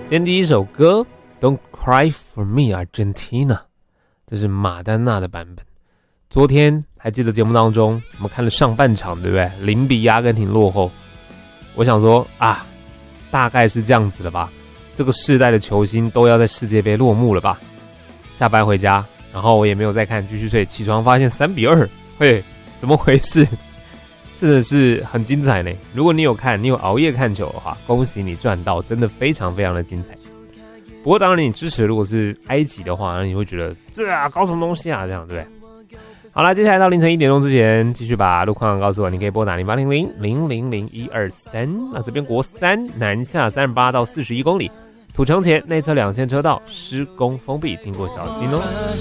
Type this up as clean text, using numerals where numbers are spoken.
今天第一首歌 Don't Cry For Me Argentina， 这是马丹娜的版本。昨天还记得节目当中我们看了上半场对不对？0比阿根廷落后，我想说啊，大概是这样子了吧，这个世代的球星都要在世界杯落幕了吧。下班回家，然后我也没有再看，继续睡，起床发现3比2，嘿，怎么回事？真的是很精彩呢。如果你有看，你有熬夜看球的话，恭喜你赚到，真的非常非常的精彩。不过当然你支持如果是埃及的话，那你会觉得这啊搞什么东西啊，这样对不对？好啦，接下来到凌晨1点钟之前，继续把路况告诉我，你可以拨打0800-000-123。那这边国3南下38到41公里，土城前内侧2线车道施工封闭，经过小心哦。